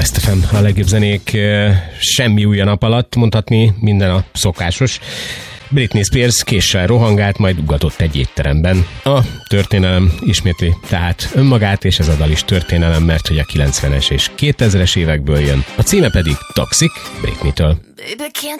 Best FM, a legjobb zenék, semmi új a nap alatt, mondhatni minden a szokásos. Britney Spears késsel rohangált, majd ugatott egy étteremben. A történelem ismétli tehát önmagát, és ez a dal is történelem, mert hogy a 90-es és 2000-es évekből jön. A címe pedig Toxic, Britney-től.